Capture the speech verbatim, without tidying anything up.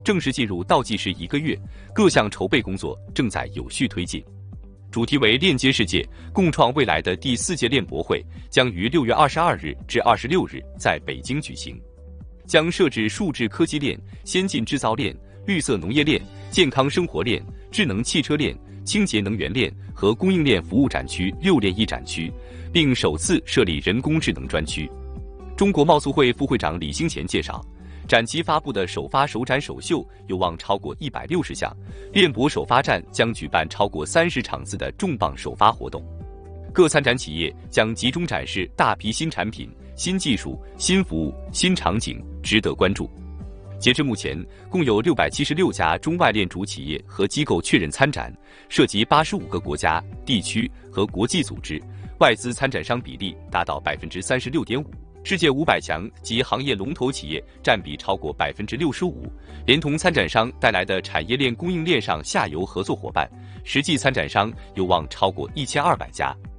正式进入倒计时一个月，各项筹备工作正在有序推进。主题为链接世界，共创未来的第四届链博会将于六月二十二日至二十六日在北京举行，将设置数字科技链、先进制造链、绿色农业链、健康生活链、智能汽车链、清洁能源链和供应链服务展区六链一展区，并首次设立人工智能专区。中国贸促会副会长李兴前介绍，展期发布的首发首展首秀有望超过一百六十项，链博首发站将举办超过三十场次的重磅首发活动。各参展企业将集中展示大批新产品、新技术、新服务、新场景，值得关注。截至目前，共有六百七十六家中外链主企业和机构确认参展，涉及八十五个国家、地区和国际组织，外资参展商比例达到百分之三十六点五。世界五百强及行业龙头企业占比超过百分之六十五，连同参展商带来的产业链供应链上下游合作伙伴，实际参展商有望超过一千二百家。